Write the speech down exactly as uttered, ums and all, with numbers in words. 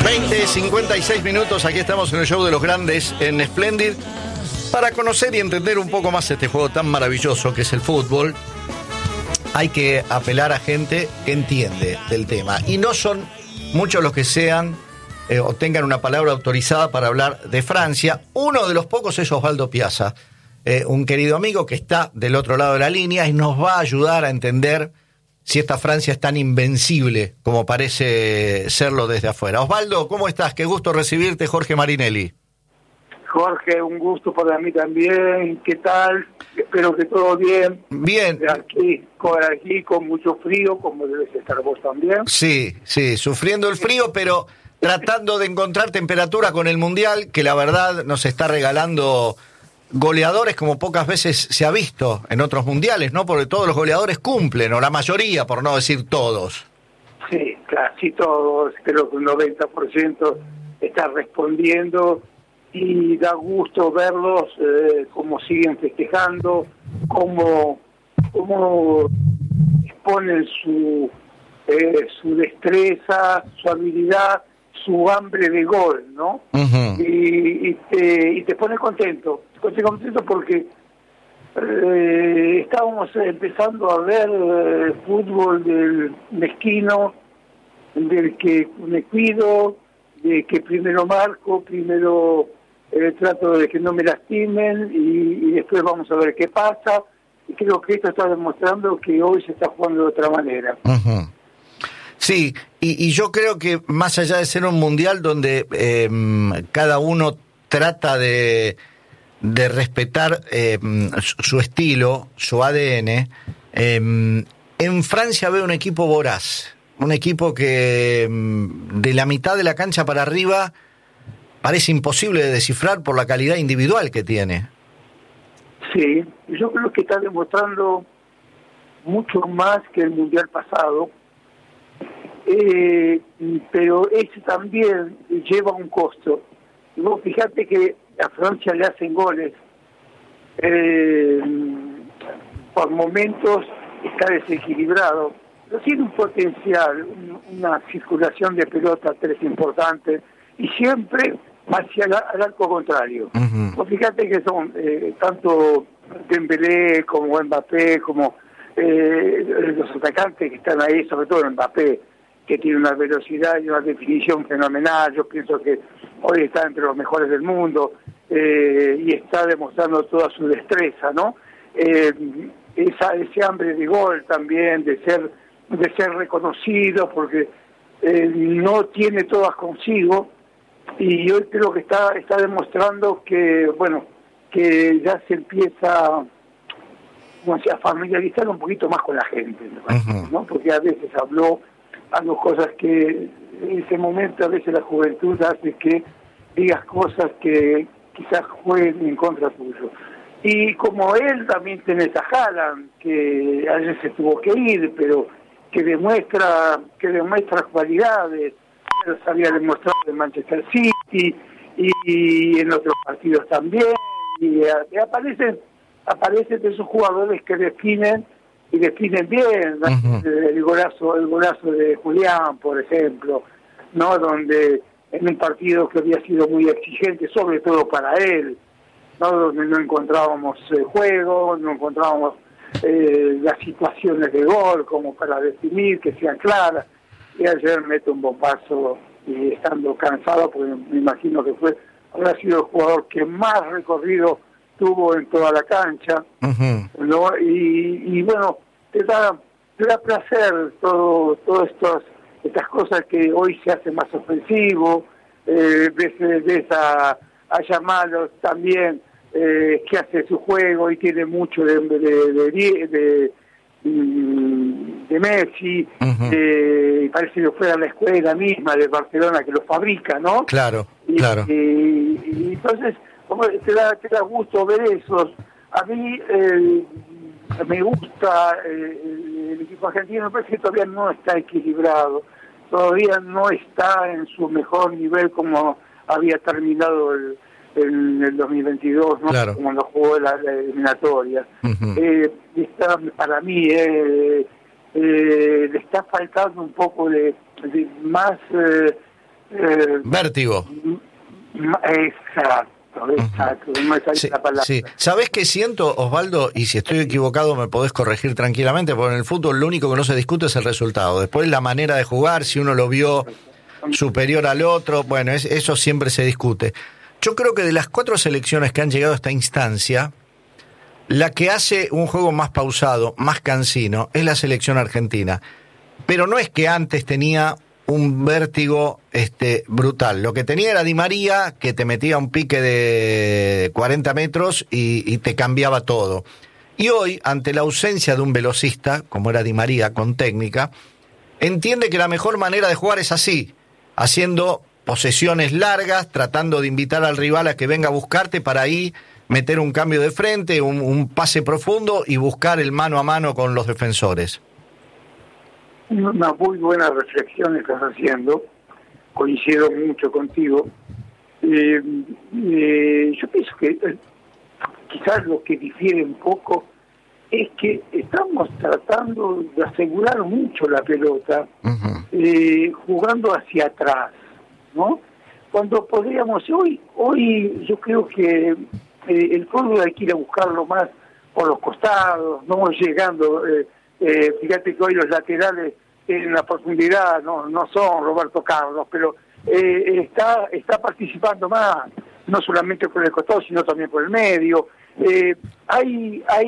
veinte, cincuenta y seis minutos, aquí estamos en el show de los grandes en Splendid para conocer y entender un poco más este juego tan maravilloso que es el fútbol. Hay que apelar a gente que entiende del tema y no son muchos los que sean eh, o tengan una palabra autorizada para hablar de Francia. Uno de los pocos es Osvaldo Piazza, eh, un querido amigo que está del otro lado de la línea y nos va a ayudar a entender si esta Francia es tan invencible como parece serlo desde afuera. Osvaldo, ¿cómo estás? Qué gusto recibirte, Jorge Marinelli. Jorge, un gusto para mí también. ¿Qué tal? Espero que todo bien. Bien. Aquí, con, aquí con mucho frío, como debes estar vos también. Sí, sí, sufriendo el frío, pero tratando de encontrar temperatura con el Mundial, que la verdad nos está regalando goleadores como pocas veces se ha visto en otros mundiales, ¿no? Porque todos los goleadores cumplen, o la mayoría, por no decir todos. Sí, casi todos, creo que un noventa por ciento está respondiendo y da gusto verlos, eh, cómo siguen festejando, cómo, cómo exponen su, eh, su destreza, su habilidad, su hambre de gol, ¿no? Uh-huh. y, y, te, y te pone contento. Estoy contento porque eh, estábamos empezando a ver eh, fútbol del mezquino, del que me cuido, de que primero marco, primero eh, trato de que no me lastimen y, y después vamos a ver qué pasa. Y creo que esto está demostrando que hoy se está jugando de otra manera. Uh-huh. Sí, y, y yo creo que más allá de ser un mundial donde eh, cada uno trata de... de respetar eh, su estilo, su A D N, eh, en Francia veo un equipo voraz, un equipo que de la mitad de la cancha para arriba parece imposible de descifrar por la calidad individual que tiene. Sí, yo creo que está demostrando mucho más que el Mundial pasado, eh, pero ese también lleva un costo. Y vos fíjate que a Francia le hacen goles, eh, por momentos está desequilibrado, pero tiene un potencial, una circulación de pelota tres importante y siempre hacia el, al arco contrario. Uh-huh. Pues fíjate que son eh, tanto Dembélé como Mbappé, como eh, los atacantes que están ahí, sobre todo Mbappé, que tiene una velocidad y una definición fenomenal. Yo pienso que hoy está entre los mejores del mundo eh, y está demostrando toda su destreza, ¿no? Eh, esa, ese hambre de gol también, de ser de ser reconocido, porque eh, no tiene todas consigo, y hoy creo que está está demostrando que, bueno, que ya se empieza como sea, a familiarizar un poquito más con la gente, uh-huh. ¿no? Porque a veces habló hago cosas que en ese momento a veces la juventud hace que digas cosas que quizás jueguen en contra tuyo. Y como él también tenés a Haaland, que ayer se tuvo que ir, pero que demuestra que demuestra cualidades, los había demostrado en Manchester City y, y en otros partidos también, y, y aparecen aparecen esos jugadores que definen y definen bien, uh-huh. el golazo el golazo de Julián, por ejemplo, no, donde en un partido que había sido muy exigente, sobre todo para él, no, donde no encontrábamos eh, juego, no encontrábamos eh, las situaciones de gol como para definir, que sean claras, y ayer mete un bombazo y estando cansado, porque me imagino que fue habrá sido el jugador que más recorrido tuvo en toda la cancha, uh-huh. ¿no? Y, y bueno, te da, te da placer todo, todo estos, estas cosas que hoy se hacen más ofensivo, eh, ves, ves a, a Yamal también, eh, que hace su juego y tiene mucho de de, de, de, de, de Messi, uh-huh. eh, parece que fuera la escuela misma de Barcelona que lo fabrica, ¿no? Claro, y, claro. Y, y entonces como te da, te da gusto ver esos. A mí eh, me gusta eh, el equipo argentino, me parece que todavía no está equilibrado, todavía no está en su mejor nivel como había terminado el, el, el dos mil veintidós, ¿no? Claro. Como lo jugó la, la eliminatoria. Uh-huh. eh, está, para mí eh, eh, le está faltando un poco de, de más... Eh, Eh, Vértigo. Exacto, exacto. Uh-huh. No me sale sí, la palabra. Sí. ¿Sabés qué siento, Osvaldo? Y si estoy equivocado me podés corregir tranquilamente, porque en el fútbol lo único que no se discute es el resultado. Después la manera de jugar, si uno lo vio superior al otro, bueno, es, eso siempre se discute. Yo creo que de las cuatro selecciones que han llegado a esta instancia, la que hace un juego más pausado, más cansino, es la selección argentina. Pero no es que antes tenía un vértigo este, brutal. Lo que tenía era Di María, que te metía un pique de cuarenta metros y, y te cambiaba todo. Y hoy, ante la ausencia de un velocista, como era Di María, con técnica, entiende que la mejor manera de jugar es así, haciendo posesiones largas, tratando de invitar al rival a que venga a buscarte para ahí meter un cambio de frente, un, un pase profundo y buscar el mano a mano con los defensores. Una muy buena reflexión estás haciendo, coincido mucho contigo. Eh, eh, yo pienso que eh, quizás lo que difiere un poco es que estamos tratando de asegurar mucho la pelota, uh-huh. eh, jugando hacia atrás, ¿no? Cuando podríamos, hoy, hoy yo creo que eh, el fútbol hay que ir a buscarlo más por los costados, no llegando... Eh, Eh, fíjate que hoy los laterales en la profundidad no, no son Roberto Carlos, pero eh, está está participando más, no solamente por el costado, sino también por el medio. Eh, hay hay